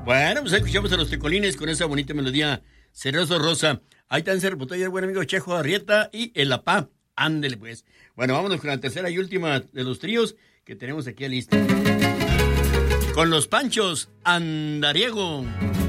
Bueno, pues escuchamos a los Tecolines con esa bonita melodía, Cerezo Rosa. Ahí también se reportó ayer el buen amigo Chejo Arrieta y el Apá. Ándele pues. Bueno, vámonos con la tercera y última de los tríos que tenemos aquí a lista. Con los Panchos, Andariego.